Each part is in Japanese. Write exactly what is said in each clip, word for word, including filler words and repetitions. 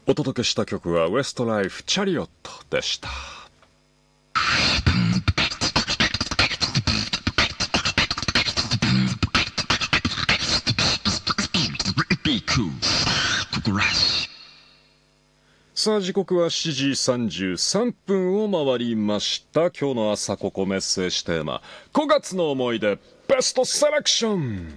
お届けした曲はウエストライフチャリオットでした。さあ時刻はしちじさんじゅうさんぷんを回りました。今日の朝ここメッセージテーマ、ごがつの思い出ベストセレクション。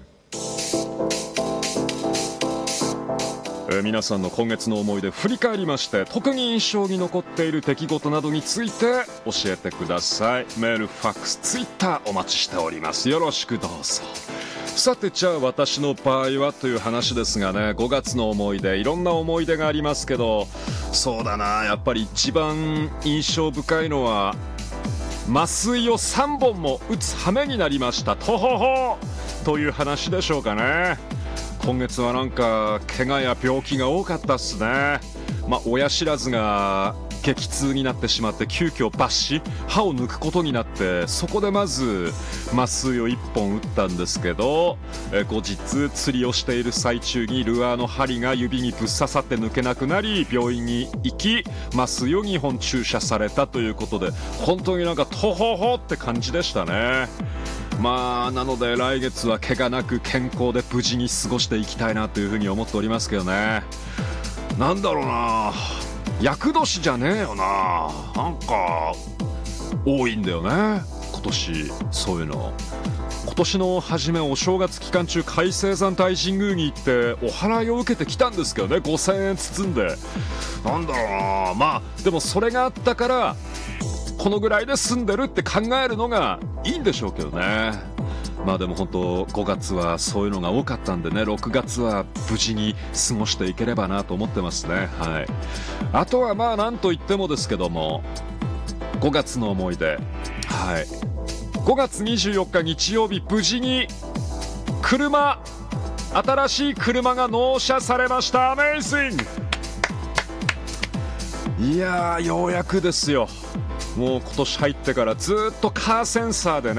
えー、皆さんの今月の思い出振り返りまして、特に印象に残っている出来事などについて教えてください。メール、ファックス、ツイッターお待ちしております。よろしくどうぞ。さて、じゃあ私の場合はという話ですがね、ごがつの思い出、いろんな思い出がありますけど、そうだな、やっぱり一番印象深いのは麻酔をさんぼんも打つ羽目になりましたとほほという話でしょうかね。今月はなんか怪我や病気が多かったっすね。まあ親知らずが激痛になってしまって急遽抜歯、歯を抜くことになって、そこでまず麻酔をいっぽん打ったんですけど、え後日釣りをしている最中にルアーの針が指にぶっ刺さって抜けなくなり、病院に行き麻酔をにほん注射されたということで、本当になんかトホホって感じでしたね。まあなので来月は怪我なく健康で無事に過ごしていきたいなというふうに思っておりますけどね。なんだろうな、厄年じゃねえよな、なんか多いんだよね今年。そういうの今年の初めお正月期間中、海青山大神宮に行ってお祓いを受けてきたんですけどね、ごせんえん包んで。なんだろうな、まあでもそれがあったからこのぐらいで済んでるって考えるのがいいんでしょうけどね。まあでも本当ごがつはそういうのが多かったんでね、ろくがつは無事に過ごしていければなと思ってますね。はい。あとはまあなんといってもですけども、ごがつの思い出、はい、ごがつにじゅうよっか日曜日、無事に車新しい車が納車されました。アメイジング。いやーようやくですよ。もう今年入ってからずっとカーセンサーでね